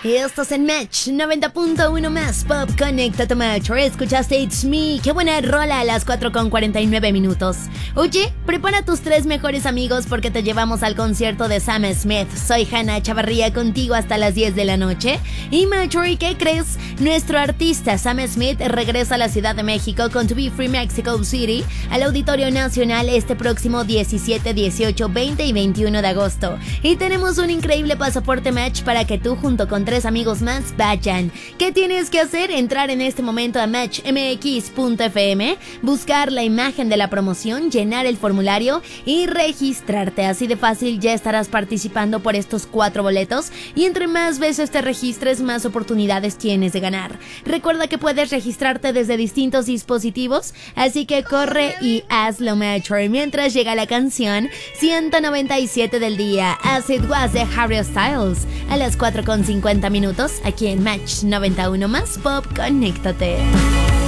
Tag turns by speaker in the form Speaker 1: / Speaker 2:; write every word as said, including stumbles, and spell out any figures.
Speaker 1: Estás en Match noventa punto uno más Pop, conéctate Match. Escuchaste It's Me, qué buena rola a las cuatro con cuarenta y nueve minutos. Oye, prepara a tus tres mejores amigos porque te llevamos al concierto de Sam Smith. Soy Hannah Chavarría contigo hasta las diez de la noche. Y Match, ¿qué crees? Nuestro artista Sam Smith regresa a la Ciudad de México con To Be Free Mexico City al Auditorio Nacional este próximo diecisiete, dieciocho, veinte y veintiuno de agosto. Y tenemos un increíble pasaporte Match para que tú junto con tres amigos más vayan. ¿Qué tienes que hacer? Entrar en este momento a match m x punto f m, buscar la imagen de la promoción, llenar el formulario y registrarte. Así de fácil ya estarás participando por estos cuatro boletos y entre más veces te registres, más oportunidades tienes de ganar. Recuerda que puedes registrarte desde distintos dispositivos, así que corre y hazlo, Metro. Mientras llega la canción ciento noventa y siete del día, As It Was de Harry Styles, a las cuatro con cincuenta minutos, aquí en Match noventa y uno más Pop, conéctate.